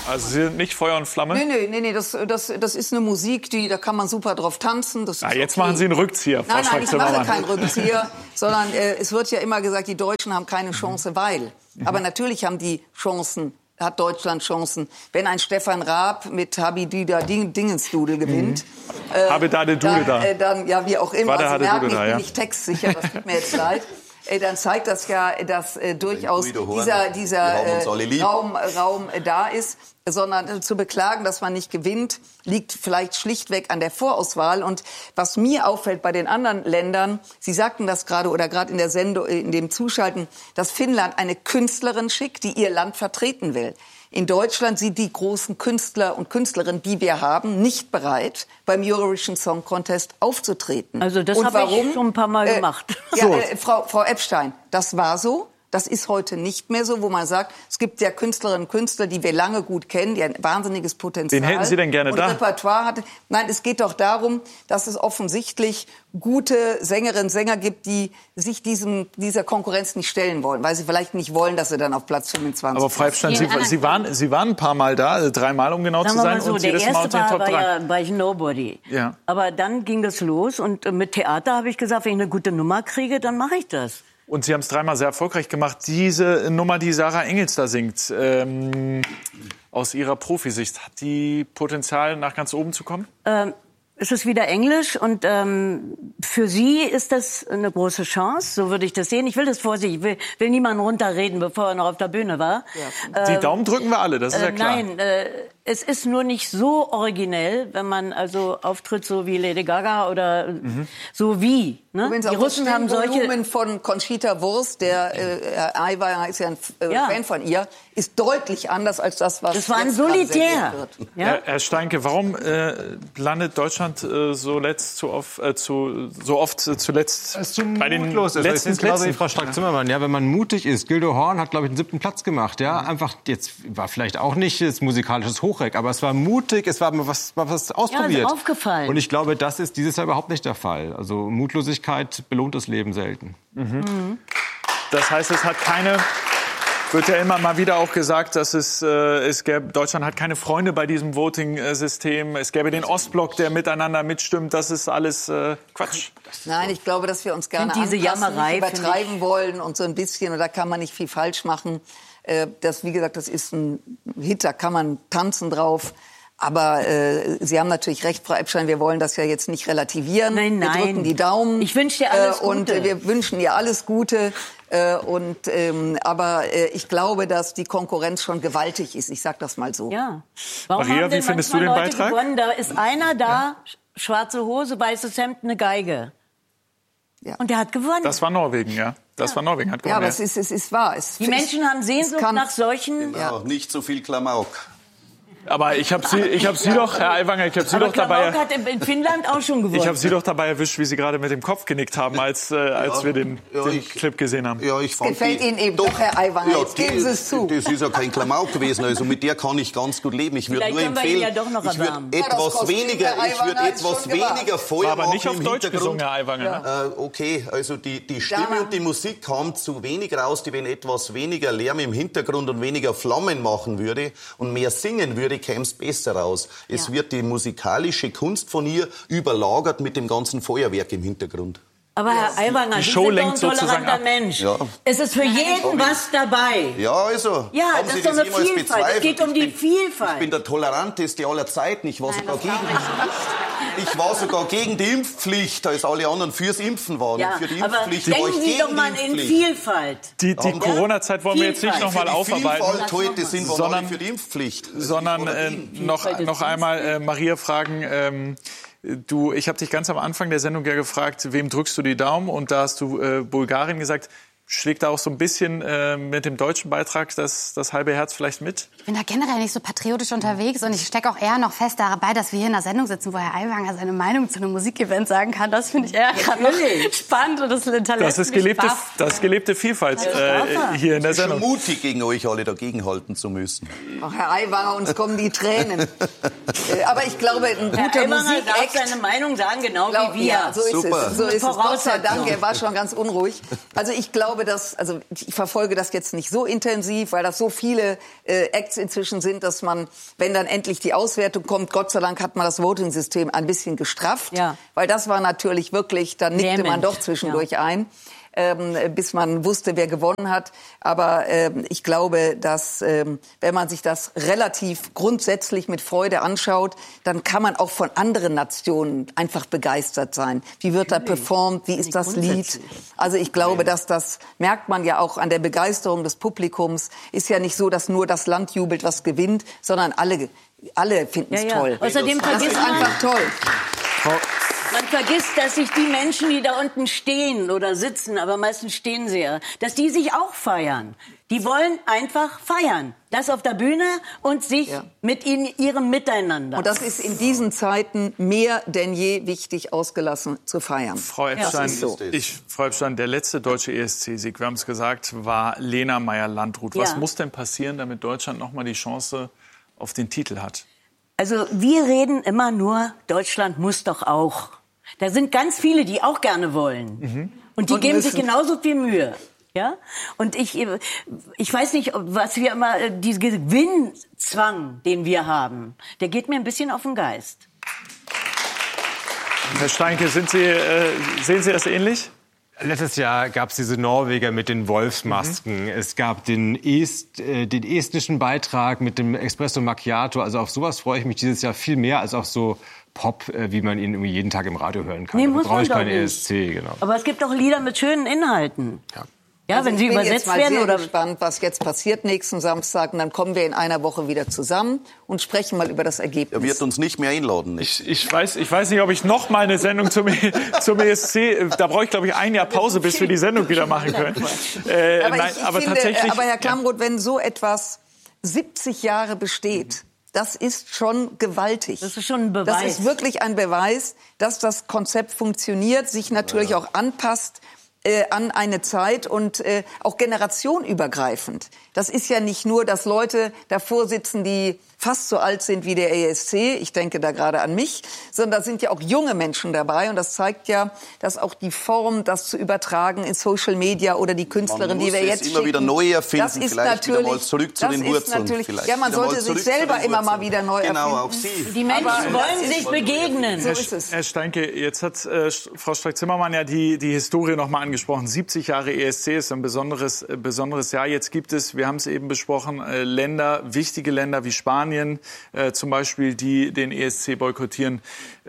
Also Sie sind nicht Feuer und Flamme? Nee, das ist eine Musik, da kann man super drauf tanzen. Das ist jetzt machen Sie einen Rückzieher, Frau Nein, ich mache keinen Rückzieher, sondern es wird ja immer gesagt, die Deutschen haben keine Chance, weil. Aber natürlich hat Deutschland Chancen. Wenn ein Stefan Raab mit Habidida Dingensdudel gewinnt, dann, ja, wie auch immer, Sie merken, ich bin nicht textsicher, das tut mir jetzt leid. Dann zeigt das ja, dass durchaus dieser Raum da ist, sondern zu beklagen, dass man nicht gewinnt, liegt vielleicht schlichtweg an der Vorauswahl. Und was mir auffällt bei den anderen Ländern, Sie sagten das gerade oder gerade in der Sendung, in dem Zuschalten, dass Finnland eine Künstlerin schickt, die ihr Land vertreten will. In Deutschland sind die großen Künstler und Künstlerinnen, die wir haben, nicht bereit, beim Eurovision Song Contest aufzutreten. Also das habe ich schon ein paar Mal gemacht. Frau Epstein, das war so. Das ist heute nicht mehr so, wo man sagt, es gibt ja Künstlerinnen und Künstler, die wir lange gut kennen, die ein wahnsinniges Potenzial Wen hätten Sie denn gerne da? Repertoire hatte. Nein, es geht doch darum, dass es offensichtlich gute Sängerinnen und Sänger gibt, die sich dieser Konkurrenz nicht stellen wollen, weil sie vielleicht nicht wollen, dass sie dann auf Platz 25 Aber Frau Epstein, Sie waren ein paar Mal da, 3 Mal, um genau zu sein. So, und der jedes Mal erste unter den Top 3. war ich Nobody. Ja. Aber dann ging das los und mit Theater habe ich gesagt, wenn ich eine gute Nummer kriege, dann mache ich das. Und Sie haben es 3-mal sehr erfolgreich gemacht. Diese Nummer, die Sarah Engels da singt, aus Ihrer Profisicht, hat die Potenzial, nach ganz oben zu kommen? Es ist wieder Englisch und für sie ist das eine große Chance, so würde ich das sehen. Ich will das vorsichtig, ich will niemanden runterreden, bevor er noch auf der Bühne war. Ja. Die Daumen drücken wir alle, das ist ja klar. Nein, es ist nur nicht so originell, wenn man also auftritt so wie Lady Gaga oder so wie. Ne? Die Russen haben solche Volumen von Conchita Wurst, der Herr Aiwanger ist ja ein Fan von ihr, ist deutlich anders als das, was das war ein Solitär. Wird. Ja? Herr Steinke, warum landet Deutschland so oft zuletzt bei den letzten Plätzen? Wie Frau Strack-Zimmermann. Ja, wenn man mutig ist. Gildo Horn hat, glaube ich, den 7. Platz gemacht. Ja, einfach jetzt war vielleicht auch nicht das musikalisches Hochreck, aber es war mutig, es war was ausprobiert. Ja, ist aufgefallen. Und ich glaube, das ist dieses Jahr überhaupt nicht der Fall. Also Mutlosigkeit belohnt das Leben selten. Das heißt, es hat keine... Wird ja immer mal wieder auch gesagt, dass Deutschland hat keine Freunde bei diesem Voting-System. Es gäbe den Ostblock, der miteinander mitstimmt. Das ist alles Quatsch. Nein, ich glaube, dass wir uns gerne übertreiben wollen und so ein bisschen. Und da kann man nicht viel falsch machen. Wie gesagt, das ist ein Hit, da kann man tanzen drauf. Aber Sie haben natürlich recht, Frau Epstein, wir wollen das ja jetzt nicht relativieren. Nein. Wir drücken die Daumen. Ich wünsche dir alles Gute. Und wir wünschen ihr alles Gute. Aber ich glaube, dass die Konkurrenz schon gewaltig ist. Ich sag das mal so. Ja. Warum Maria, haben denn wie findest du den Leute Beitrag? Gewonnen? Da ist einer da, schwarze Hose, weißes Hemd, eine Geige. Ja. Und der hat gewonnen. Das war Norwegen, ja. Das war Norwegen, hat gewonnen. Ja, aber es ist wahr. Die Menschen haben Sehnsucht nach solchen... Ja, nicht so viel Klamauk. Aber ich habe Sie doch, Herr Aiwanger, ich habe Sie doch dabei. Klamauk hat in Finnland auch schon gewonnen. Ich habe Sie doch dabei erwischt, wie Sie gerade mit dem Kopf genickt haben, als wir den Clip gesehen haben. Ja, ich fand gefällt Ihnen eben doch, Herr Aiwanger. Jetzt geben Sie es zu. Das ist ja kein Klamauk gewesen. Also mit der kann ich ganz gut leben. Ich würde nur empfehlen, ich würde etwas weniger Feuer war aber nicht machen auf Deutsch gesungen, Herr Aiwanger. Ja. Okay, also die Stimme und die Musik kam zu wenig raus, die wenn etwas weniger Lärm im Hintergrund und weniger Flammen machen würde und mehr singen würde, käme es besser raus. Es wird die musikalische Kunst von ihr überlagert mit dem ganzen Feuerwerk im Hintergrund. Aber Herr Aiwanger, Sie sind doch ein toleranter Mensch. Ja. Es ist für jeden was dabei. Ja, also. Ja, das ist doch eine Vielfalt. Es geht um die Vielfalt. Ich bin der toleranteste aller Zeiten. Ich war sogar gegen die Impfpflicht, als alle anderen fürs Impfen waren. Ja, für die Impfpflicht aber denken Sie doch mal in Vielfalt. Die Corona-Zeit wollen wir jetzt nicht noch mal aufarbeiten, heute sind wir sondern für die Impfpflicht. Sondern noch einmal Maria fragen. Ich habe dich ganz am Anfang der Sendung ja gefragt, wem drückst du die Daumen? Und da hast du Bulgarien gesagt. Schlägt da auch so ein bisschen mit dem deutschen Beitrag das halbe Herz vielleicht mit? Ich bin da generell nicht so patriotisch unterwegs und ich stecke auch eher noch fest dabei, dass wir hier in der Sendung sitzen, wo Herr Aiwanger seine Meinung zu einem Musikevent sagen kann. Das finde ich eher gerade noch spannend und das Talent. Das ist gelebte Vielfalt hier in der Sendung. Es ist schon mutig, gegen euch alle dagegenhalten zu müssen. Ach, Herr Aiwanger, uns kommen die Tränen. Aber ich glaube, ein guter Musik darf seine Meinung sagen, genau wie wir. Ja, so ist es. So ist es. Gott sei Dank, er war schon ganz unruhig. Also ich glaube, glaube, ich verfolge das jetzt nicht so intensiv, weil das so viele Acts inzwischen sind, dass man, wenn dann endlich die Auswertung kommt, Gott sei Dank hat man das Voting-System ein bisschen gestrafft, weil das war natürlich wirklich, da nickte man doch zwischendurch ein. Bis man wusste, wer gewonnen hat. Aber ich glaube, dass wenn man sich das relativ grundsätzlich mit Freude anschaut, dann kann man auch von anderen Nationen einfach begeistert sein. Wie wird da performt? Wie ist das Lied? Also ich glaube, dass das merkt man ja auch an der Begeisterung des Publikums. Ist ja nicht so, dass nur das Land jubelt, was gewinnt, sondern alle finden es toll. Außerdem das ist einfach toll. Man vergisst, dass sich die Menschen, die da unten stehen oder sitzen, aber meistens stehen sie ja, dass die sich auch feiern. Die wollen einfach feiern. Das auf der Bühne und sich mit ihrem Miteinander. Und das ist in diesen Zeiten mehr denn je wichtig, ausgelassen zu feiern. Frau Epstein, Frau Epstein, der letzte deutsche ESC-Sieg, wir haben es gesagt, war Lena Meyer-Landrut. Was muss denn passieren, damit Deutschland noch mal die Chance auf den Titel hat? Also wir reden immer nur, Deutschland muss doch auch. Da sind ganz viele, die auch gerne wollen. Und die geben sich genauso viel Mühe. Ja? Und ich weiß nicht, was wir immer, dieser Gewinnzwang, den wir haben, der geht mir ein bisschen auf den Geist. Herr Steinke, sehen Sie das ähnlich? Letztes Jahr gab es diese Norweger mit den Wolfsmasken. Es gab den estnischen Beitrag mit dem Espresso Macchiato. Also auf sowas freue ich mich dieses Jahr viel mehr als auf so Pop, wie man ihn irgendwie jeden Tag im Radio hören kann. Nee, da muss brauche man ich doch keine nicht. ESC, genau. Aber es gibt auch Lieder mit schönen Inhalten. Ja, Also wenn sie übersetzt werden. Ich bin oder gespannt, was jetzt passiert nächsten Samstag. Und dann kommen wir in einer Woche wieder zusammen und sprechen mal über das Ergebnis. Er wird uns nicht mehr einladen. Ich weiß nicht, ob ich noch mal eine Sendung zum ESC... Da brauche ich, glaube ich, ein Jahr Pause, bis wir die Sendung wieder machen können. Aber Herr Klamroth, wenn so etwas 70 Jahre besteht... Das ist schon gewaltig. Das ist schon ein Beweis. Das ist wirklich ein Beweis, dass das Konzept funktioniert, sich natürlich auch anpasst an eine Zeit und auch generationenübergreifend. Das ist ja nicht nur, dass Leute davor sitzen, die fast so alt sind wie der ESC, ich denke da gerade an mich, sondern da sind ja auch junge Menschen dabei und das zeigt ja, dass auch die Form, das zu übertragen in Social Media oder die Künstlerin, die wir jetzt immer wieder neu erfinden, das ist vielleicht wieder mal zurück zu den Wurzeln. Ja, man sollte sich selber immer mal wieder neu erfinden. Genau, auch Sie. Die Menschen wollen sich begegnen. So ist es. Herr Steinke, jetzt hat Frau Strack-Zimmermann ja die Historie noch mal angesprochen. 70 Jahre ESC ist ein besonderes Jahr. Jetzt gibt es, wir haben es eben besprochen, wichtige Länder wie Spanien, zum Beispiel, die den ESC boykottieren.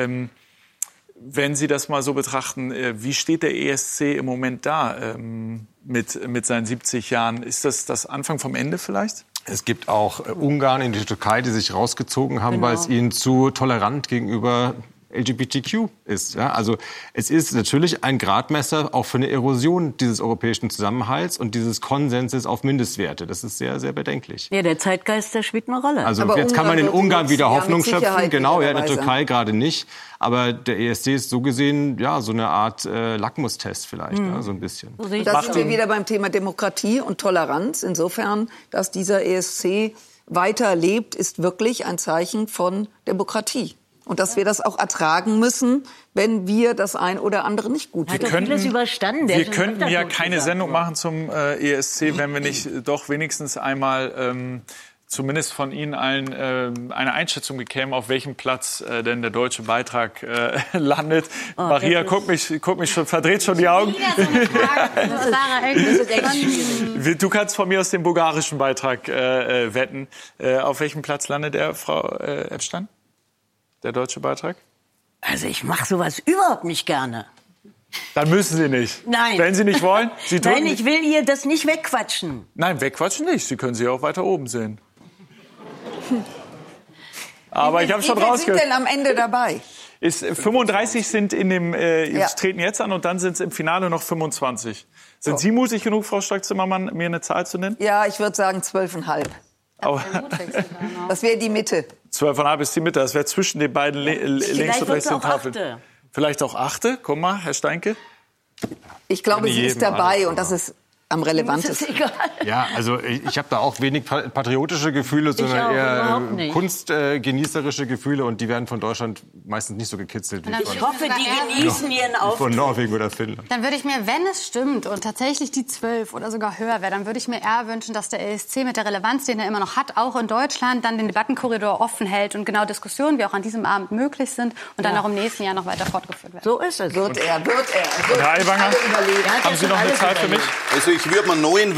Wenn Sie das mal so betrachten, wie steht der ESC im Moment da mit seinen 70 Jahren? Ist das Anfang vom Ende vielleicht? Es gibt auch Ungarn in die Türkei, die sich rausgezogen haben, weil es ihnen zu tolerant gegenüber LGBTQ ist. Ja? Also es ist natürlich ein Gradmesser auch für eine Erosion dieses europäischen Zusammenhalts und dieses Konsenses auf Mindestwerte. Das ist sehr, sehr bedenklich. Ja, der Zeitgeist, der spielt eine Rolle. Also jetzt kann man in Ungarn wieder Hoffnung schöpfen. Genau, ja, in der Türkei gerade nicht. Aber der ESC ist so gesehen, ja, so eine Art Lackmustest vielleicht, ja, so ein bisschen. Da sind wir wieder beim Thema Demokratie und Toleranz. Insofern, dass dieser ESC weiterlebt, ist wirklich ein Zeichen von Demokratie. Und dass wir das auch ertragen müssen, wenn wir das ein oder andere nicht gut finden. Wir könnten ja keine Sendung machen zum ESC, wenn wir nicht doch wenigstens einmal zumindest von Ihnen allen eine Einschätzung bekämen, auf welchem Platz denn der deutsche Beitrag landet. Maria guckt mich schon, verdreht schon die Augen. Du kannst von mir aus den bulgarischen Beitrag wetten. Auf welchem Platz landet der, Frau Epstein? Der deutsche Beitrag? Also ich mache sowas überhaupt nicht gerne. Dann müssen Sie nicht. Nein. Wenn Sie nicht wollen, Sie drücken. Nein, ich will ihr das nicht wegquatschen. Nein, wegquatschen nicht. Sie können sie auch weiter oben sehen. Aber ich habe schon rausgehört. Wie viele sind denn am Ende dabei? 35 sind treten jetzt an und dann sind es im Finale noch 25. Sind Sie mutig genug, Frau Strack-Zimmermann, mir eine Zahl zu nennen? Ja, ich würde sagen 12,5. Das wäre die Mitte. 12,5 ist die Mitte. Das wäre zwischen den beiden links und rechts den Tafeln. Vielleicht auch 8. Guck mal, Herr Steinke. Ich glaube, sie ist dabei und das ist am relevantesten. Ja, also ich habe da auch wenig patriotische Gefühle, sondern eher kunstgenießerische Gefühle und die werden von Deutschland meistens nicht so gekitzelt wie ich hoffe, die genießen ihren Auftritt. Von Norwegen oder Finnland. Dann würde ich mir, wenn es stimmt und tatsächlich die 12 oder sogar höher wäre, dann würde ich mir eher wünschen, dass der ESC mit der Relevanz, den er immer noch hat, auch in Deutschland dann den Debattenkorridor offen hält und genau Diskussionen, wie auch an diesem Abend möglich sind und dann auch im nächsten Jahr noch weiter fortgeführt werden. So ist es. Wird er. Herr Aiwanger, haben Sie noch eine Zahl für mich? Also ich würde mir 9